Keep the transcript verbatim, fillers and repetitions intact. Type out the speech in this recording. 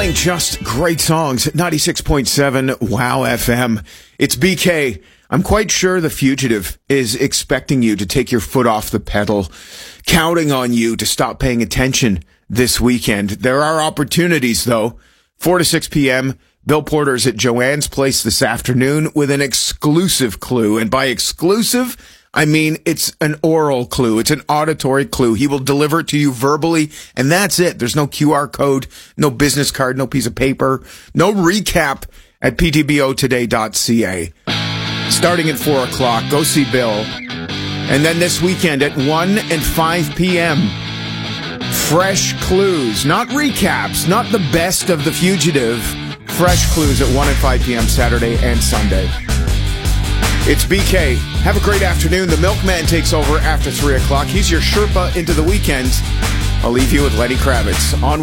Playing just great songs at ninety-six point seven Wow F M. It's B K. I'm quite sure The Fugitive is expecting you to take your foot off the pedal, counting on you to stop paying attention this weekend. There are opportunities, though. four to six p.m., Bill Porter's at Joanne's Place this afternoon with an exclusive clue. And by exclusive, I mean it's an oral clue. It's an auditory clue. He will deliver it to you verbally, and that's it. There's no Q R code, no business card, no piece of paper, no recap at p t b o today dot c a. Starting at four o'clock, go see Bill. And then this weekend at one and five p.m., fresh clues, not recaps, not the best of The Fugitive. Fresh clues at one and five p.m. Saturday and Sunday. It's B K. Have a great afternoon. The Milkman takes over after three o'clock. He's your Sherpa into the weekend. I'll leave you with Lenny Kravitz on